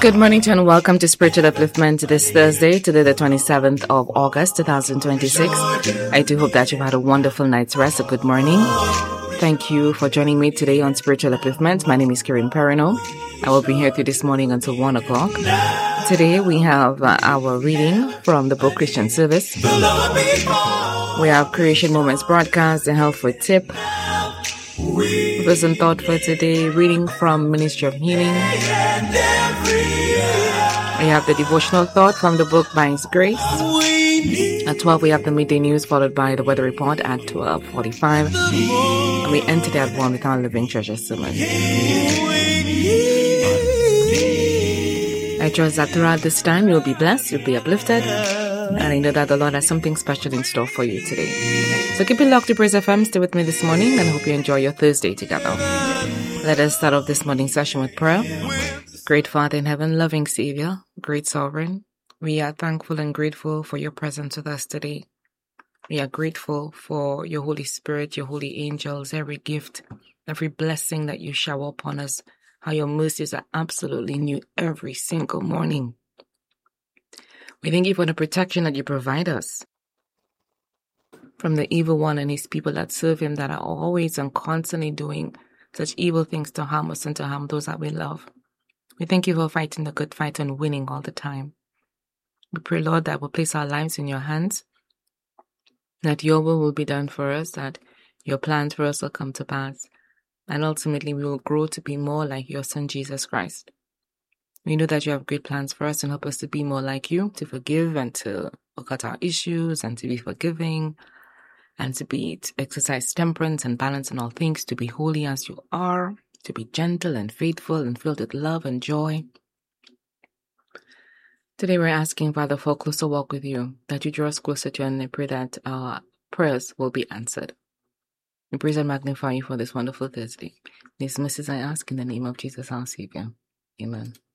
Good morning to and welcome to Spiritual Upliftment this Thursday, today the 27th of August 2026. I do hope that you've had a wonderful night's rest. A good morning. Thank you for joining me today on Spiritual Upliftment. My name is Karen Perino. I will be here through this morning until 1 o'clock. Today we have our reading from the book Christian Service. We have Creation Moments broadcast, the Health Food Tip, Verse and Thought for today, reading from Ministry of Healing. We have the devotional thought from the book by His Grace. At 12 we have the midday news, followed by the weather report at 12:45. And we enter that one with our Living Treasure sermon. I trust that throughout this time you'll be blessed, you'll be uplifted, and I know that the Lord has something special in store for you today. So keep it locked to Praise FM. Stay with me this morning, and I hope you enjoy your Thursday together. Let us start off this morning's session with prayer. Great Father in heaven, loving Savior, great Sovereign, we are thankful and grateful for your presence with us today. We are grateful for your Holy Spirit, your holy angels, every gift, every blessing that you shower upon us, how your mercies are absolutely new every single morning. We thank you for the protection that you provide us from the evil one and his people that serve him, that are always and constantly doing such evil things to harm us and to harm those that we love. We thank you for fighting the good fight and winning all the time. We pray, Lord, that we'll place our lives in your hands, that your will be done for us, that your plans for us will come to pass, and ultimately we will grow to be more like your Son, Jesus Christ. We know that you have great plans for us and help us to be more like you, to forgive and to look at our issues and to be forgiving and to exercise temperance and balance in all things, to be holy as you are, to be gentle and faithful and filled with love and joy. Today we're asking, Father, for a closer walk with you, that you draw us closer to you, and I pray that our prayers will be answered. We praise and magnify you for this wonderful Thursday. These mercies I ask in the name of Jesus our Savior. Amen.